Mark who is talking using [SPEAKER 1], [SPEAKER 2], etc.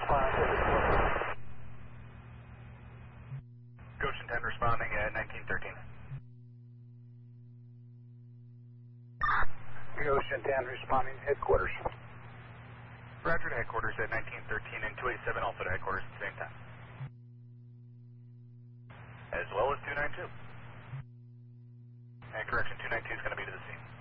[SPEAKER 1] Goshen 10 responding at 1913.
[SPEAKER 2] Ocean 10 responding to headquarters.
[SPEAKER 1] Roger to headquarters at 1913 and 287 also to headquarters at the same time. As well as 292. And correction, 292 is going to be to the scene.